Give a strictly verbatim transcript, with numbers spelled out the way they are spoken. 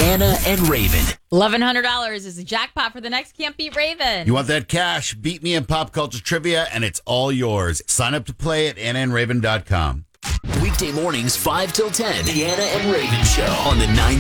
Anna and Raven. eleven hundred dollars is the jackpot for the next Can't Beat Raven. You want that cash? Beat me in pop culture trivia, and it's all yours. Sign up to play at anna and raven dot com. Weekday mornings, five till ten. The Anna and Raven Show on the nine.